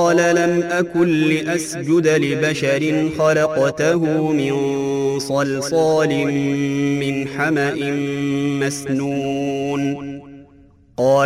قال لم أكن لأسجد لبشر خلقته من صلصال من حمأ مسنون